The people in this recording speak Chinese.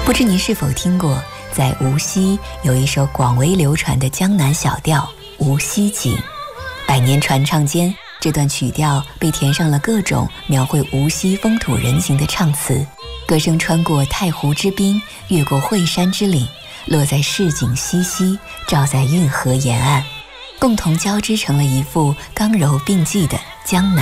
不知您是否听过，在无锡有一首广为流传的江南小调《无锡景》，百年传唱间，这段曲调被填上了各种描绘无锡风土人情的唱词，歌声穿过太湖之滨，越过惠山之岭，落在市井西溪，照在运河沿岸，共同交织成了一幅刚柔并济的江南